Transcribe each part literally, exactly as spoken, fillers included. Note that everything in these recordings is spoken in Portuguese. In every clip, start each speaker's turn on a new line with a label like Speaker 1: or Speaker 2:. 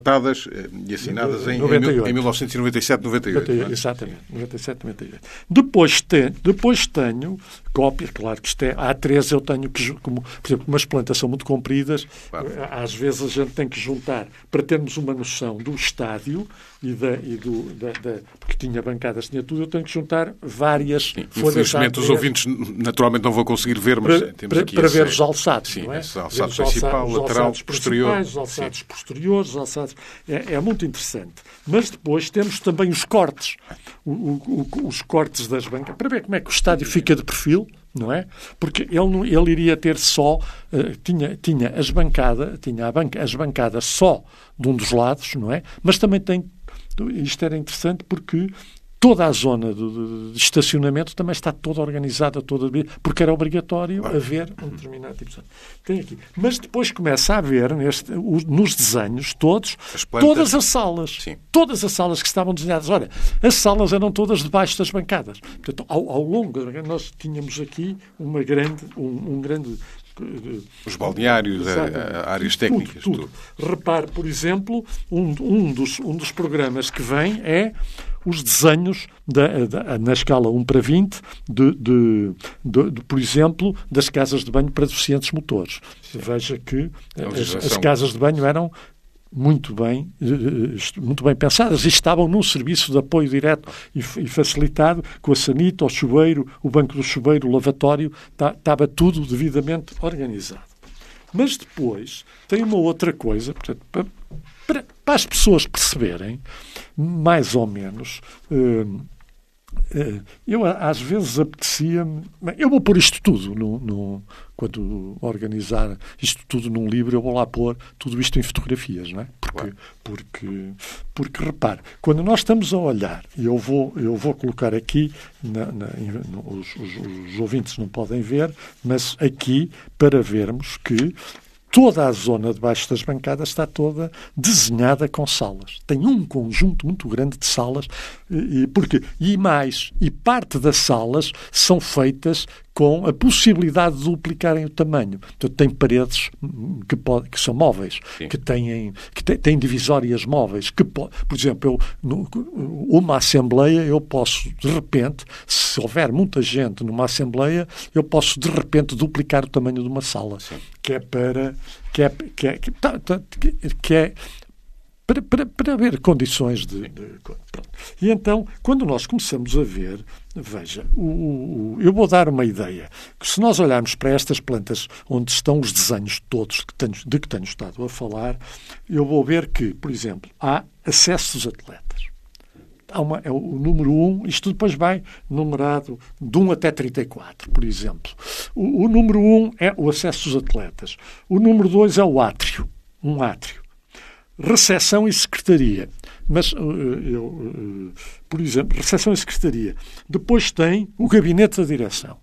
Speaker 1: Tratadas e assinadas em, em mil novecentos e noventa e sete, noventa e oito.
Speaker 2: noventa e oito, exatamente, noventa e sete, noventa e oito. Depois, te, depois tenho cópias, claro que isto é, há três eu tenho que, como, por exemplo, umas plantas são muito compridas, claro. Às vezes a gente tem que juntar, para termos uma noção do estádio e, da, e do, da, da, porque tinha bancadas, tinha tudo, eu tenho que juntar várias
Speaker 1: Sim,
Speaker 2: folhas.
Speaker 1: Infelizmente os ouvintes naturalmente não vão conseguir ver, mas
Speaker 2: para,
Speaker 1: temos
Speaker 2: para,
Speaker 1: aqui
Speaker 2: para
Speaker 1: esse,
Speaker 2: ver os alçados,
Speaker 1: sim,
Speaker 2: não é?
Speaker 1: Esse alçado principal,
Speaker 2: os
Speaker 1: lateral,
Speaker 2: alçados
Speaker 1: posterior.
Speaker 2: Os alçados sim. posteriores, os alçados... É, é muito interessante. Mas depois temos também os cortes. O, o, o, os cortes das bancas. Para ver como é que o estádio fica de perfil, não é? Porque ele, ele iria ter só... Uh, tinha, tinha, as bancada, tinha a banca, as bancadas só de um dos lados, não é? Mas também tem... Isto era interessante porque... Toda a zona de, de estacionamento também está toda organizada, toda, porque era obrigatório haver um determinado tipo de... Tem aqui. Mas depois começa a haver, neste, nos desenhos todos,
Speaker 1: as plantas,
Speaker 2: todas as salas.
Speaker 1: Sim. Todas
Speaker 2: as salas que estavam desenhadas. Olha, as salas eram todas debaixo das bancadas. Portanto, ao, ao longo, nós tínhamos aqui uma grande... Um, um grande
Speaker 1: os balneários, a, a áreas técnicas.
Speaker 2: Tudo, tudo. Tudo. Repare, por exemplo, um, um, dos, um dos programas que vem é os desenhos da, da, na escala um para vinte, de, de, de, de, por exemplo, das casas de banho para deficientes motores. Sim. Veja que as, as casas de banho eram muito bem, muito bem pensadas e estavam num serviço de apoio direto e facilitado, com a sanita, o chuveiro, o banco do chuveiro, o lavatório, estava tudo devidamente organizado. Mas depois tem uma outra coisa, portanto, para, para, para as pessoas perceberem, mais ou menos, eu às vezes apetecia-me... Eu vou pôr isto tudo, no, no, quando organizar isto tudo num livro, eu vou lá pôr tudo isto em fotografias, não é? Porque, porque, porque repare, quando nós estamos a olhar, e eu vou, eu vou colocar aqui, na, na, os, os, os ouvintes não podem ver, mas aqui, para vermos que toda a zona debaixo das bancadas está toda desenhada com salas. Tem um conjunto muito grande de salas. E, porque, e mais, e parte das salas são feitas com a possibilidade de duplicarem o tamanho. Portanto, tem paredes que, pode, que são móveis, Sim. que, têm, que têm, têm divisórias móveis. Que, por exemplo, eu, no, uma assembleia, eu posso, de repente, se houver muita gente numa assembleia, eu posso, de repente, duplicar o tamanho de uma sala. Sim. Que é para... Que é, que é, que, que é para, para, para haver condições de... de e então, quando nós começamos a ver, veja, o, o, eu vou dar uma ideia, que se nós olharmos para estas plantas onde estão os desenhos todos de que tenho, de que tenho estado a falar, eu vou ver que, por exemplo, há acesso dos atletas. Há uma, é o, o número um, isto depois vai numerado de um até trinta e quatro, por exemplo. O, o número um é o acesso dos atletas. O número dois é o átrio, um átrio. Recepção e secretaria. Mas, eu, por exemplo, recepção e secretaria. Depois tem o gabinete da direção.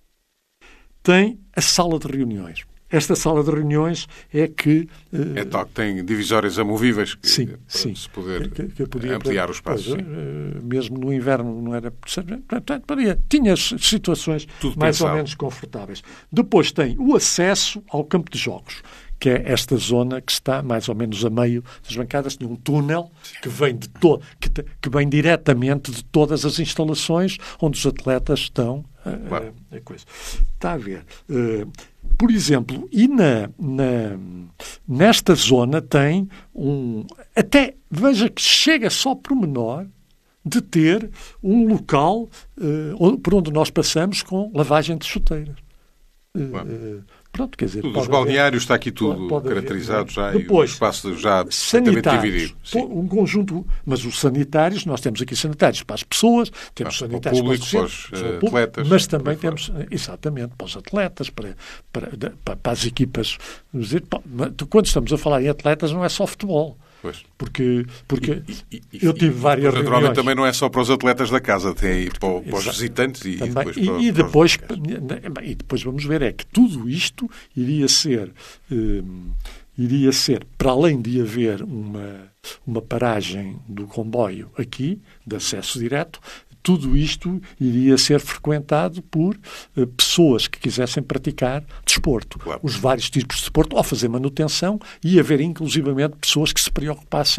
Speaker 2: Tem a sala de reuniões. Esta sala de reuniões é que...
Speaker 1: É tal que tem divisórias amovíveis que,
Speaker 2: sim,
Speaker 1: para
Speaker 2: sim.
Speaker 1: se poder
Speaker 2: que, que podia,
Speaker 1: ampliar
Speaker 2: para,
Speaker 1: o espaço.
Speaker 2: Pois, mesmo no inverno não era... Portanto, tinha situações
Speaker 1: Tudo
Speaker 2: mais
Speaker 1: pensado.
Speaker 2: ou menos confortáveis. Depois tem o acesso ao campo de jogos, que é esta zona que está mais ou menos a meio das bancadas. Tem um túnel que vem, de to que, te, que vem diretamente de todas as instalações onde os atletas estão.
Speaker 1: Claro.
Speaker 2: A, a coisa. Está a ver. Uh, por exemplo, e na, na, nesta zona tem um... Até, veja que chega só por menor de ter um local uh, por onde nós passamos com lavagem de chuteiras. Uh, Pronto, quer dizer,
Speaker 1: tudo, os balneários está aqui tudo pode, pode caracterizado haver, já
Speaker 2: depois,
Speaker 1: e o espaço já
Speaker 2: sanitários,
Speaker 1: dividido. Sim.
Speaker 2: Um conjunto, mas os sanitários, nós temos aqui sanitários para as pessoas, temos ah, sanitários
Speaker 1: para o público, para os, para os uh, atletas,
Speaker 2: mas também temos, fora. exatamente, para os atletas, para, para, para, para as equipas. Dizer, quando estamos a falar em atletas, não é só futebol.
Speaker 1: Pois.
Speaker 2: Porque, porque
Speaker 1: e, e,
Speaker 2: eu tive várias
Speaker 1: reuniões. Naturalmente
Speaker 2: reuniões.
Speaker 1: Também não é só para os atletas da casa, tem aí para, para os visitantes e,
Speaker 2: também,
Speaker 1: e depois
Speaker 2: e,
Speaker 1: para,
Speaker 2: e,
Speaker 1: para
Speaker 2: depois,
Speaker 1: os
Speaker 2: e depois vamos ver é que tudo isto iria ser, um, iria ser para além de haver uma, uma paragem do comboio aqui, de acesso direto, tudo isto iria ser frequentado por uh, pessoas que quisessem praticar desporto.
Speaker 1: Claro.
Speaker 2: Os vários tipos de desporto, ou fazer manutenção, e haver inclusivamente pessoas que se preocupassem